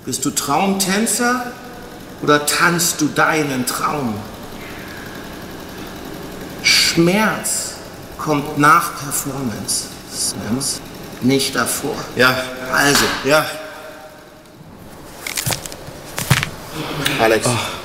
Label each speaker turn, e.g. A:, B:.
A: Bist du Traumtänzer oder tanzt du deinen Traum? Schmerz kommt nach Performance, nicht davor.
B: Ja.
A: Also.
B: Ja. Alex.
C: Oh.